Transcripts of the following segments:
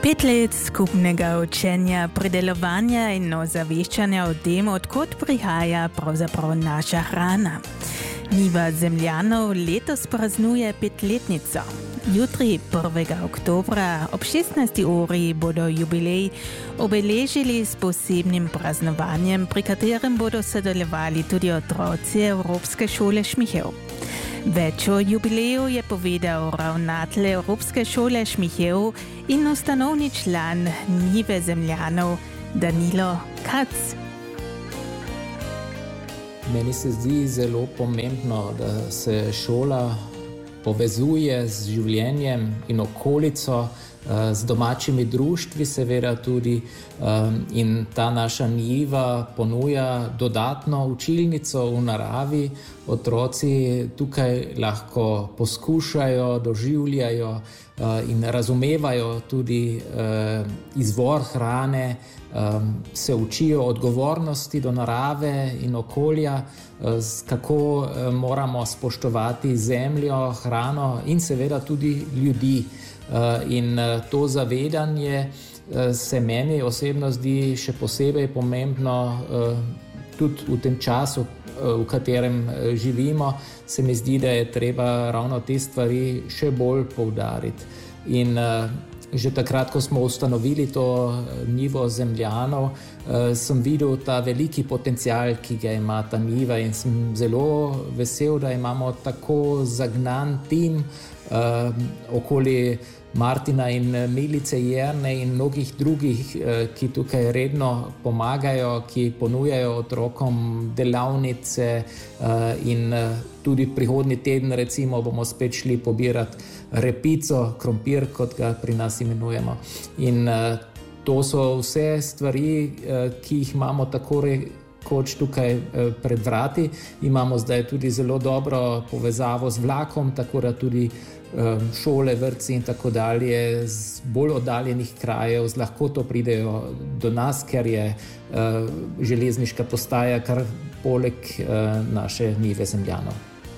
5 let skupnega učenja, predelovanja in ozaveščanja o tem, odkot prihaja pravzaprav naša hrana. Njiva Zemljanov letos praznuje 5-letnico. Jutri, 1. oktobra, ob 16. uri bodo jubilej obeležili s posebnim praznovanjem, pri katerem bodo sodelovali tudi otroci Evropske šole Šmihev. Več o jubileju je povedal ravnatelj Evropske šole Šmihev in ustanovni član Njive Zemljanov Danilo Kac. Meni se zdi zelo pomembno, da se šola povezuje z življenjem in okolico, z domačimi društvi seveda tudi, in ta naša njiva ponuja dodatno učilnico v naravi. Otroci tukaj lahko poskušajo, doživljajo in razumevajo tudi izvor hrane, se učijo odgovornosti do narave in okolja, kako moramo spoštovati zemljo, hrano in seveda tudi ljudi. In to zavedanje se meni osebno zdi še posebej pomembno tudi v tem času, v katerem živimo. Se mi zdi, da je treba ravno te stvari še bolj poudariti. In že takrat, ko smo ustanovili to Njivo Zemljanov, sem videl ta veliki potencial, ki ga ima ta njiva, in sem zelo vesel, da imamo tako zagnan tim okoli Martina in Milice Jerne in mnogih drugih, ki tukaj redno pomagajo, ki ponujajo otrokom delavnice, in tudi prihodnji teden recimo bomo spet šli pobirati repico, krompir, kot ga pri nas imenujemo. In to so vse stvari, ki jih imamo tako rekoč tukaj pred vrati. Imamo zdaj tudi zelo dobro povezavo z vlakom, tako da tudi šole, vrtci in tako dalje z bolj oddaljenih krajev z lahkoto pridejo do nas, ker je železniška postaja kar poleg naše Njive Zemljanov.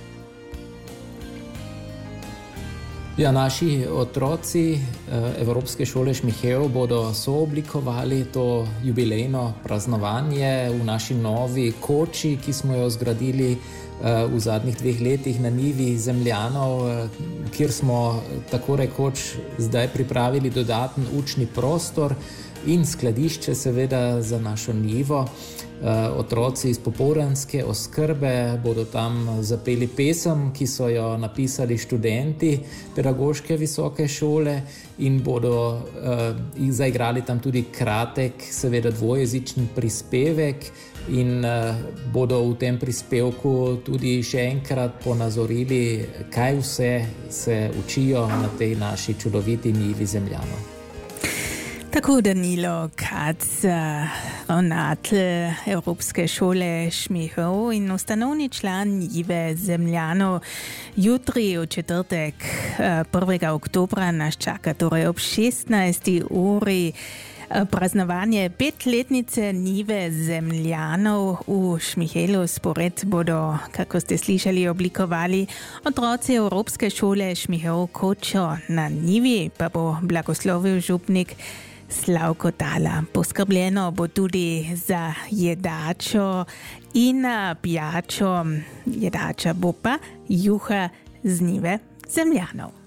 Ja, naši otroci Evropske šole Šmihev bodo sooblikovali to jubilejno praznovanje v naši novi koči, ki smo jo zgradili v zadnjih 2 letih na Njivi Zemljanov, kjer smo tako rekoč zdaj pripravili dodaten učni prostor in skladišče seveda za našo njivo. Otroci iz popoldanske oskrbe bodo tam zapeli pesem, ki so jo napisali študenti pedagoške visoke šole, in bodo zaigrali tam tudi kratek, seveda dvojezični prispevek, in bodo v tem prispevku tudi še enkrat ponazorili, kaj vse se učijo na tej naši čudoviti Njivi Zemljanov. Tako Danilo Kac, ravnatelj Evropske šole Šmihev in ustanovni član Njive Zemljanov. Jutri v četrtek, 1. oktobra, nas čaka torej ob 16. uri praznovanje 5-letnice Njive Zemljanov v Šmihelu. Spored bodo, kako ste slišali, oblikovali otroci Evropske šole Šmihev. Kočo na njivi pa bo blagoslovil župnik Slavko Tala. Poskrbljeno bo tudi za jedačo in pijačo. Jedača bo pa juha z Njive Zemljanov.